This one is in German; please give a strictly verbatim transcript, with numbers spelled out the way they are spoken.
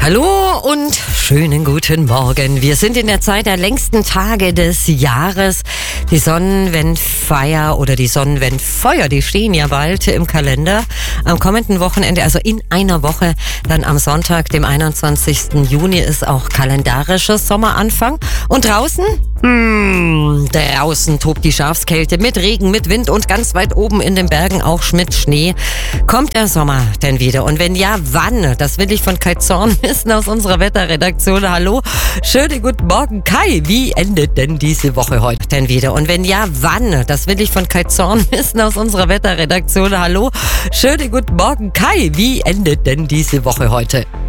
Hallo und schönen guten Morgen. Wir sind in der Zeit der längsten Tage des Jahres. Die Sonnenwendfeier oder die Sonnenwendfeuer, die stehen ja bald im Kalender. Am kommenden Wochenende, also in einer Woche, dann am Sonntag, dem einundzwanzigsten Juni, ist auch kalendarischer Sommeranfang. Und draußen? Hm, draußen tobt die Schafskälte mit Regen, mit Wind und ganz weit oben in den Bergen auch mit Schnee. Kommt der Sommer denn wieder? Und wenn ja, wann? Das will ich von Kai Zorn wissen aus unserer Wetterredaktion. Hallo, schönen guten Morgen, Kai. Wie endet denn diese Woche heute denn wieder? Und wenn ja, wann? Das will ich von Kai Zorn wissen aus unserer Wetterredaktion. Hallo, schönen guten Morgen, Kai. Wie endet denn diese Woche heute?